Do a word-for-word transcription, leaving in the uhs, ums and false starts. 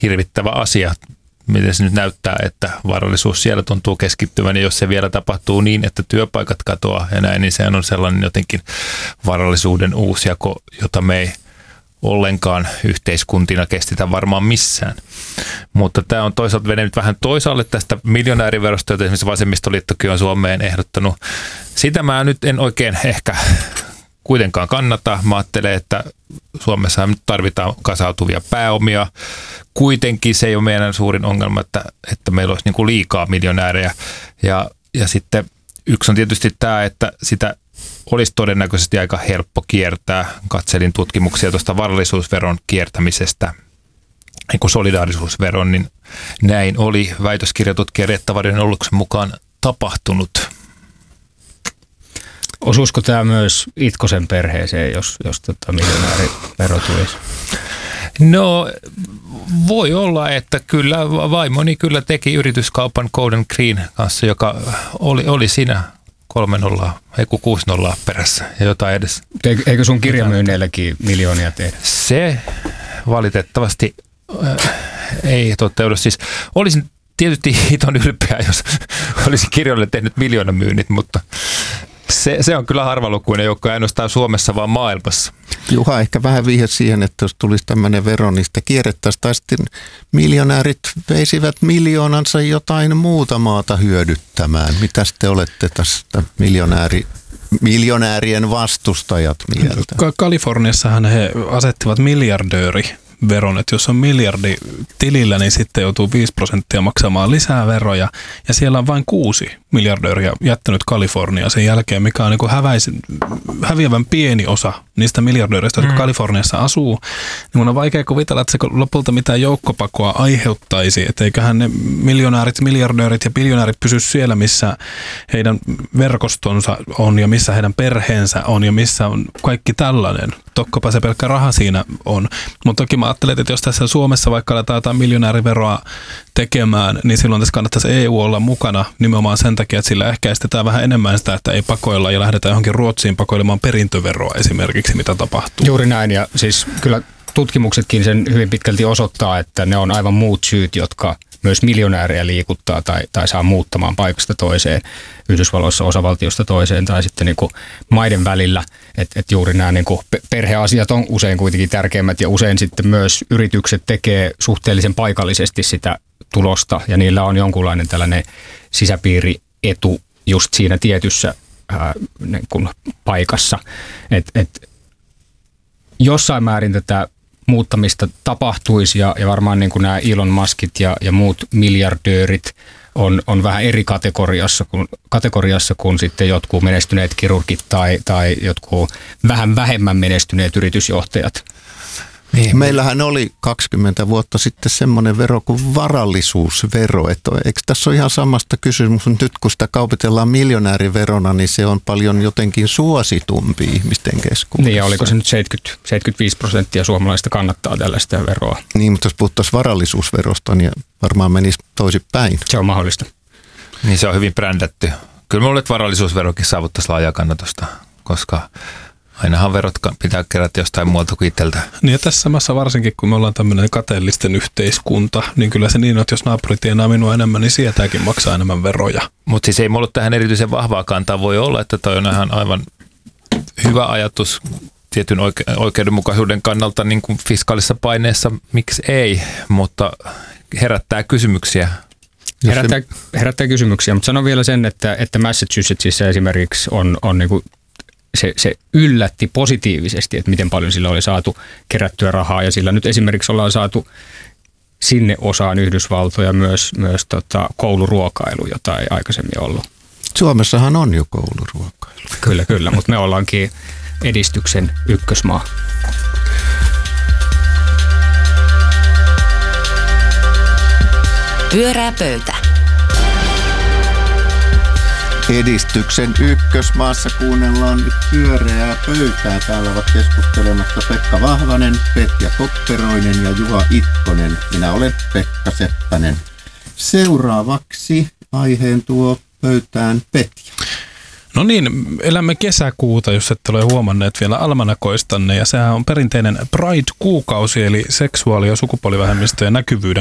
hirvittävä asia. Miten se nyt näyttää, että varallisuus siellä tuntuu keskittyvän, ja jos se vielä tapahtuu niin, että työpaikat katoaa ja näin, niin sehän on sellainen jotenkin varallisuuden uusjako, jota me ei ollenkaan yhteiskuntina kestetä varmaan missään. Mutta tämä on toisaalta vedennyt vähän toisaalle tästä miljonääriverosta, jota esimerkiksi vasemmistoliittokin on Suomeen ehdottanut. Sitä mä nyt en oikein ehkä kuitenkaan kannata. Mä ajattelen, että Suomessa nyt tarvitaan kasautuvia pääomia. Kuitenkin se ei ole meidän suurin ongelma, että, että meillä olisi niin kuin liikaa miljonäärejä. Ja, ja sitten yksi on tietysti tämä, että sitä olisi todennäköisesti aika helppo kiertää. Katselin tutkimuksia tuosta varallisuusveron kiertämisestä, niin kuin solidaarisuusveron, niin näin oli väitöskirjatutkija Reetta Varjonen Olluksen mukaan tapahtunut. Osuisiko tämä myös Itkosen perheeseen, jos, jos tota miljonäärivero tulisi? No voi olla, että kyllä vaimoni kyllä teki yrityskaupan Golden Green kanssa, joka oli, oli siinä kolme nollaa, ei kun kuusi nollaa perässä ja jotain edes. Eikö sun kirjamyynneilläkin miljoonia tehdä? Se valitettavasti äh, ei toteudu. Siis olisin tietysti hiton ylpeä, jos olisi kirjoille tehnyt miljoonamyynnit, mutta Se, se on kyllä harvalukuinen joukko, ei ainoastaan Suomessa, vaan maailmassa. Juha ehkä vähän vihjat siihen, että jos tulisi tämmöinen vero, niin sitä kierrettäisiin, tai sitten miljonäärit veisivät miljoonansa jotain muuta maata hyödyttämään. Mitä te olette tästä miljonääri, miljonäärien vastustajat mieltä? Kaliforniassahan he asettivat miljardööri veron, että jos on miljardi tilillä, niin sitten joutuu viisi prosenttia maksamaan lisää veroja, ja siellä on vain kuusi miljardööriä jättänyt Kalifornia sen jälkeen, mikä on niin kuin häväis, häviävän pieni osa niistä miljardööreistä, jotka mm. Kaliforniassa asuu. Niin on vaikea kuvitella, että se lopulta mitään joukkopakoa aiheuttaisi, että eiköhän ne miljonäärit, miljardöörit ja biljonäärit pysy siellä, missä heidän verkostonsa on ja missä heidän perheensä on ja missä on kaikki tällainen. Tokkopa se pelkkä raha siinä on. Mutta toki mä ajattelen, että jos tässä Suomessa vaikka aletaan jotain miljonääriveroa tekemään, niin silloin tässä kannattaisi E U olla mukana nimenomaan sen takia, että sillä ehkä estetään vähän enemmän sitä, että ei pakoilla ja lähdetään johonkin Ruotsiin pakoilemaan perintöveroa esimerkiksi, mitä tapahtuu. Juuri näin, ja siis kyllä tutkimuksetkin sen hyvin pitkälti osoittaa, että ne on aivan muut syyt, jotka myös miljonäärejä liikuttaa tai, tai saa muuttamaan paikasta toiseen, Yhdysvalloissa osavaltiosta toiseen tai sitten niin kuin maiden välillä. Että et juuri nämä niin kuin perheasiat on usein kuitenkin tärkeimmät, ja usein sitten myös yritykset tekee suhteellisen paikallisesti sitä tulosta, ja niillä on jonkunlainen tällainen sisäpiirietu just siinä tietyssä ää, niin kuin paikassa. Et, et jossain määrin tätä muuttamista tapahtuisi, ja, ja varmaan niin kuin nämä Elon Muskit ja, ja muut miljardöörit on, on vähän eri kategoriassa kuin, kategoriassa kuin sitten jotkut menestyneet kirurgit tai, tai jotkut vähän vähemmän menestyneet yritysjohtajat. Niin. Meillähän oli kaksikymmentä vuotta sitten semmoinen vero kuin varallisuusvero. Että eikö tässä ole ihan samasta kysymys, mutta nyt kun sitä kaupitellaan miljonääriverona, niin se on paljon jotenkin suositumpi ihmisten keskuudessa. Niin, ja oliko se nyt seitsemänkymmentä, seitsemänkymmentäviisi prosenttia suomalaisista kannattaa tällaista veroa? Niin, mutta jos puhuttaisiin varallisuusverosta, niin varmaan menisi toisinpäin. Se on mahdollista. Niin, se on hyvin brändätty. Kyllä minulle varallisuusverokin saavuttaisi laajaa kannatusta, koska ainahan verot pitää kerätä jostain muualta kuin itseltä. Niin, ja tässä samassa varsinkin, kun me ollaan tämmöinen kateellisten yhteiskunta, niin kyllä se niin on, että jos naapuri tienaa minua enemmän, niin sieltäkin maksaa enemmän veroja. Mutta siis ei mulla tähän erityisen vahvaa kantaa. Voi olla, että toi on ihan aivan hyvä ajatus tietyn oike- oikeudenmukaisuuden kannalta niin kuin fiskaalisessa paineessa. Miksi ei, mutta herättää kysymyksiä. Herättää, herättää kysymyksiä, mutta sanon vielä sen, että, että Massachusettsissa esimerkiksi on, on niin kuin Se, se yllätti positiivisesti, että miten paljon sillä oli saatu kerättyä rahaa, ja sillä nyt esimerkiksi ollaan saatu sinne osaan Yhdysvaltoja myös, myös tota kouluruokailu, jota ei aikaisemmin ollut. Suomessahan on jo kouluruokailu. Kyllä, kyllä, mutta me ollaankin edistyksen ykkösmaa. Pyörää pöytä. Edistyksen ykkösmaassa kuunnellaan nyt pyöreää pöytää. Täällä ovat keskustelemassa Pekka Vahvanen, Petja Kopperoinen ja Juha Itkonen. Minä olen Pekka Seppänen. Seuraavaksi aiheen tuo pöytään Petja. No niin, elämme kesäkuuta, jos ette ole huomanneet vielä almanakoistanne, ja sehän on perinteinen Pride-kuukausi, eli seksuaali- ja sukupuolivähemmistöjen näkyvyyden